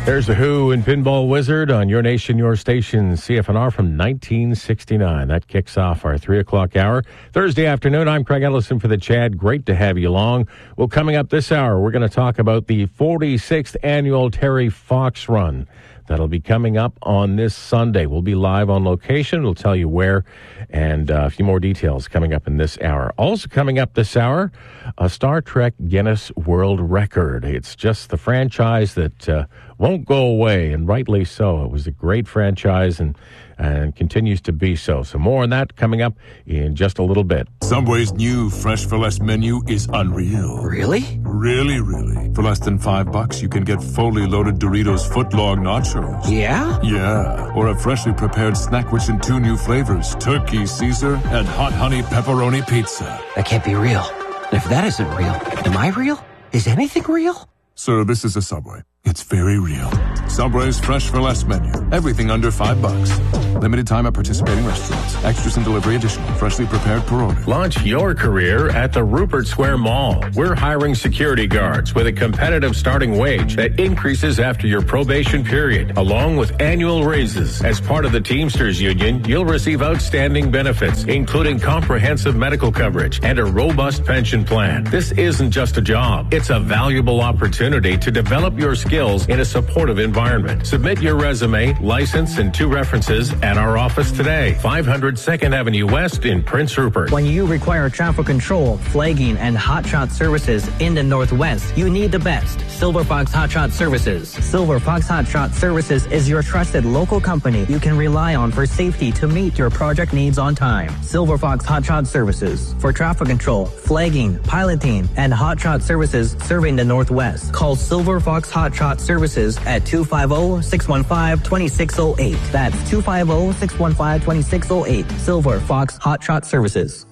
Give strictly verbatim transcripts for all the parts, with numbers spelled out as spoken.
There's The Who and Pinball Wizard on Your Nation, Your Station, C F N R from nineteen sixty-nine. That kicks off our three o'clock hour. Thursday afternoon, I'm Craig Ellison for the Chad. Great to have you along. Well, coming up this hour, we're going to talk about the forty-sixth Annual Terry Fox Run. That'll be coming up on this Sunday. We'll be live on location. We'll tell you where, and uh, a few more details coming up in this hour. Also coming up this hour, a Star Trek Guinness World Record. It's just the franchise that uh, won't go away, and rightly so. It was a great franchise and, and continues to be so. So more on that coming up in just a little bit. Subway's new Fresh for Less menu is unreal. Really? Really, really. For less than five bucks, you can get fully loaded Doritos footlong nachos. Yeah? Yeah. Or a freshly prepared snack rich in two new flavors, turkey Caesar and hot honey pepperoni pizza. That can't be real. If that isn't real, am I real? Is anything real? Sir, this is a Subway. It's very real. Subway's Fresh for Less menu. Everything under five bucks. Limited time at participating restaurants. Extras and delivery additional. Freshly prepared per order. Launch your career at the Rupert Square Mall. We're hiring security guards with a competitive starting wage that increases after your probation period, along with annual raises. As part of the Teamsters Union, you'll receive outstanding benefits, including comprehensive medical coverage and a robust pension plan. This isn't just a job. It's a valuable opportunity to develop your skills in a supportive environment. Submit your resume, license, and two references at our office today. five hundred second Avenue West in Prince Rupert. When you require traffic control, flagging, and hotshot services in the Northwest, you need the best. Silver Fox Hotshot Services. Silver Fox Hotshot Services is your trusted local company you can rely on for safety to meet your project needs on time. Silver Fox Hotshot Services. For traffic control, flagging, piloting, and hotshot services serving the Northwest. Call Silver Fox Hotshot Services at two five zero, six one five, two six zero eight. That's two five zero, six one five, two six zero eight. Silver Fox Hotshot Services.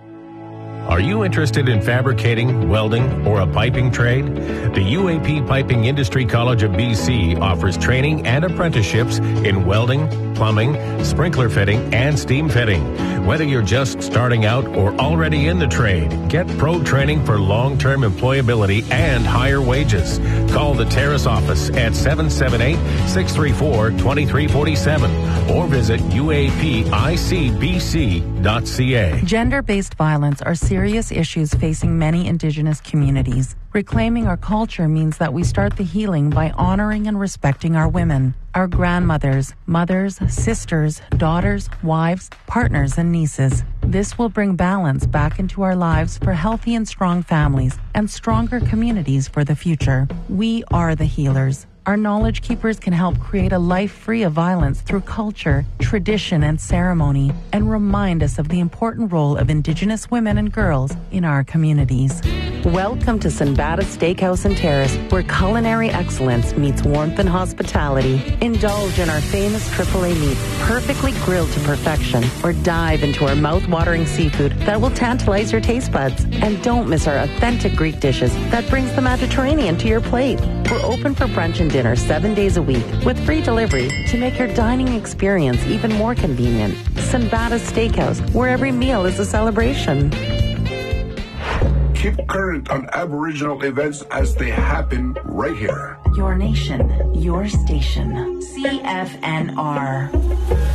Are you interested in fabricating, welding, or a piping trade? The U A P Piping Industry College of B C offers training and apprenticeships in welding, plumbing, sprinkler fitting, and steam fitting. Whether you're just starting out or already in the trade, get pro training for long-term employability and higher wages. Call the Terrace office at seven seven eight, six three four, two three four seven or visit U A P I C B C dot C A. Gender-based violence are serious issues facing many Indigenous communities. Reclaiming our culture means that we start the healing by honoring and respecting our women, our grandmothers, mothers, sisters, daughters, wives, partners, and nieces. This will bring balance back into our lives for healthy and strong families and stronger communities for the future. We are the healers. Our knowledge keepers can help create a life free of violence through culture, tradition, and ceremony, and remind us of the important role of Indigenous women and girls in our communities. Welcome to Sinbada Steakhouse and Terrace, where culinary excellence meets warmth and hospitality. Indulge in our famous triple A meats, perfectly grilled to perfection, or dive into our mouth-watering seafood that will tantalize your taste buds. And don't miss our authentic Greek dishes that brings the Mediterranean to your plate. We're open for brunch and dinner seven days a week with free delivery to make your dining experience even more convenient. Sinbada Steakhouse, where every meal is a celebration. Keep current on Aboriginal events as they happen right here. Your nation, your station. C F N R.